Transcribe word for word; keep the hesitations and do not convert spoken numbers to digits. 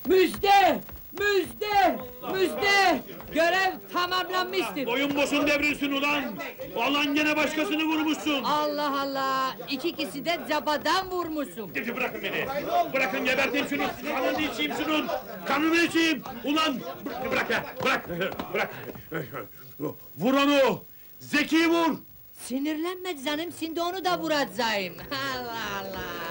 Müjde! Müjde! Müjde! Görev tamamlanmıştır. Boyun bosun devrilsin ulan! Ulan gene başkasını vurmuşsun! Allah Allah! İki kişi de cabadan vurmuşum. Şimdi bırakın beni! Bırakın geberteyim şunu! Kanını içeyim şunun! Kanını içeyim! Ulan! Bırak ya! Bırak! Bırak! Vur onu! Zeki vur! Sinirlenme canım, şimdi onu da vuracağım. Allah Allah!